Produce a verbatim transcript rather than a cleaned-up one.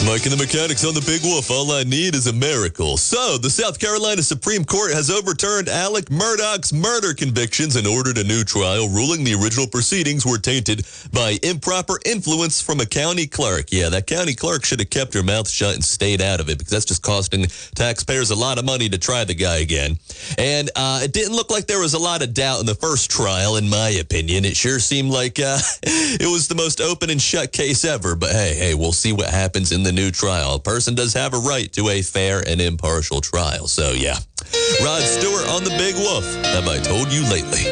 Mike and the Mechanics on the Big Wolf. All I need is a miracle. So, the South Carolina Supreme Court has overturned Alec Murdaugh's murder convictions and ordered a new trial, ruling the original proceedings were tainted by improper influence from a county clerk. Yeah, that county clerk should have kept her mouth shut and stayed out of it, because that's just costing taxpayers a lot of money to try the guy again. And uh, it didn't look like there was a lot of doubt in the first trial, in my opinion. It sure seemed like uh, it was the most open and shut case ever. But hey, hey, we'll see what happens in the new trial. A person does have a right to a fair and impartial trial. So, yeah. Rod Stewart on the Big Wolf. Have I told you lately?